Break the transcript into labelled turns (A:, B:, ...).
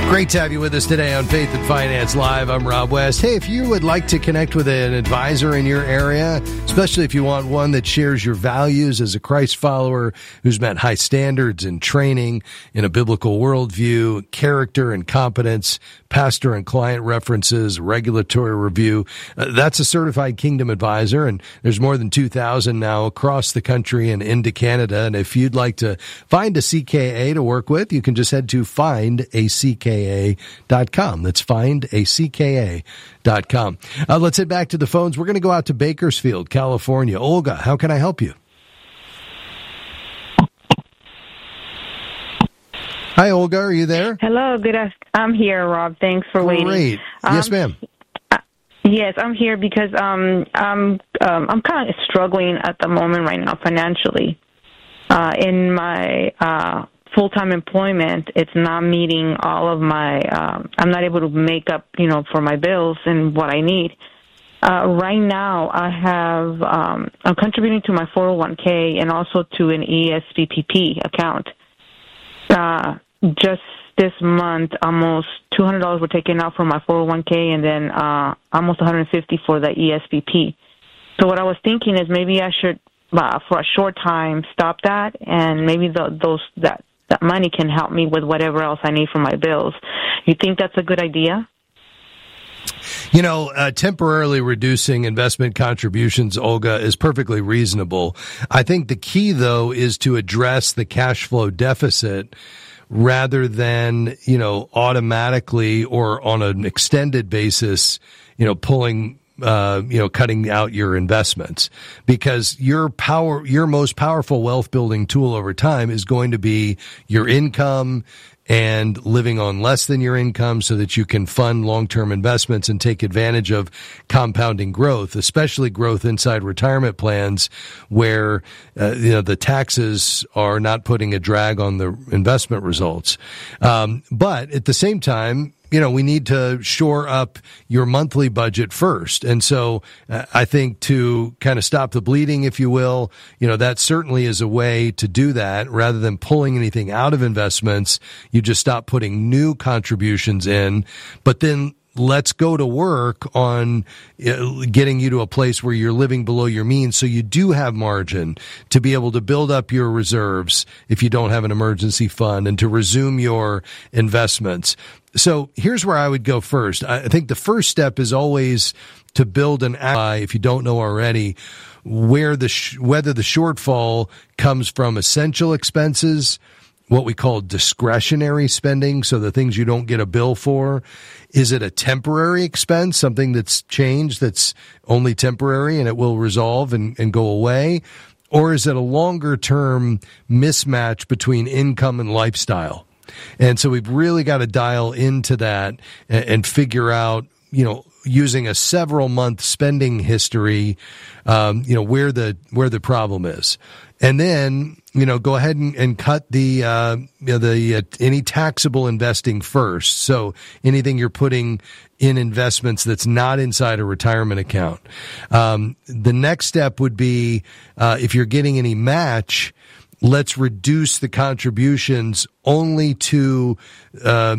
A: Great to have you with us today on Faith and Finance Live. I'm Rob West. Hey, if you would like to connect with an advisor in your area, especially if you want one that shares your values as a Christ follower who's met high standards in training, in a biblical worldview, character and competence, pastor and client references, regulatory review, that's a certified Kingdom advisor, and there's more than 2,000 now across the country and into Canada. And if you'd like to find a CKA to work with, you can just head to findacka.com. That's findacka.com. Let's head back to the phones. We're going to go out to Bakersfield, California. Olga, how can I help you? Hi, Olga. Are you there?
B: Hello. Good afternoon. I'm here, Rob. Thanks for waiting.
A: Great. Yes, ma'am.
B: Yes, I'm here because I'm kind of struggling at the moment right now financially. In my full-time employment, it's not meeting all of my. I'm not able to make up, for my bills and what I need. Right now, I'm contributing to my 401k and also to an ESPPP account. Just this month, almost $200 were taken out from my 401k, and then almost $150 for the ESPP. So what I was thinking is maybe I should, for a short time, stop that, and maybe that money can help me with whatever else I need for my bills. You think that's a good idea?
A: Temporarily reducing investment contributions, Olga, is perfectly reasonable. I think the key, though, is to address the cash flow deficit rather than, automatically or on an extended basis, pulling, cutting out your investments, because your most powerful wealth building tool over time is going to be your income and living on less than your income so that you can fund long-term investments and take advantage of compounding growth, especially growth inside retirement plans where, the taxes are not putting a drag on the investment results. But at the same time, we need to shore up your monthly budget first. And so I think to kind of stop the bleeding, if you will, that certainly is a way to do that. Rather than pulling anything out of investments, you just stop putting new contributions in, but then let's go to work on getting you to a place where you're living below your means so you do have margin to be able to build up your reserves if you don't have an emergency fund and to resume your investments. So here's where I would go first. I think the first step is always to build an ally, if you don't know already, whether the shortfall comes from essential expenses, what we call discretionary spending, so the things you don't get a bill for. Is it a temporary expense, something that's changed, that's only temporary and it will resolve and go away? Or is it a longer-term mismatch between income and lifestyle? And so we've really got to dial into that and figure out, using a several month spending history, where the problem is. And then, go ahead and cut the any taxable investing first. So anything you're putting in investments that's not inside a retirement account. The next step would be, if you're getting any match, let's reduce the contributions only to